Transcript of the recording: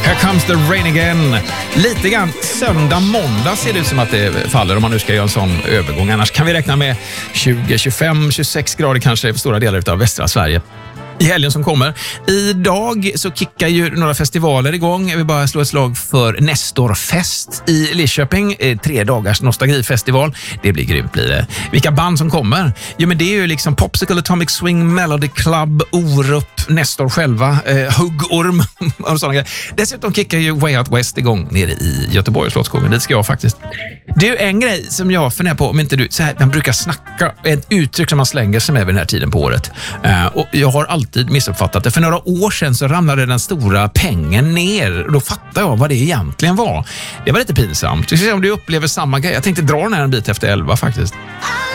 Here comes the rain again. Lite grann söndag, måndag ser det ut som att det faller om man nu ska göra en sån övergång. Annars kan vi räkna med 20, 25, 26 grader kanske för stora delar av västra Sverige i helgen som kommer. Idag så kickar ju några festivaler igång. Jag vill bara slå ett slag för Nestorfest i Lidköping. 3 dagars nostalgifestival. Det blir grymt, blir det. Vilka band som kommer? Jo, men det är ju liksom Popsicle, Atomic Swing, Melody Club, Orup, Nestor själva, Huggorm och sådana grejer. Dessutom kickar ju Way Out West igång nere i Göteborg, Slottsskogen. Dit ska jag faktiskt. Det är ju en grej som jag funderar på, om inte du, så här, man brukar snacka, ett uttryck som man slänger sig med vid den här tiden på året. Och jag har alltid missuppfattat det. För några år sedan så ramlade den stora pengen ner. Och då fattar jag vad det egentligen var. Det var lite pinsamt. Vi ska se om du upplever samma grej. Jag tänkte dra den här en bit efter 11 faktiskt.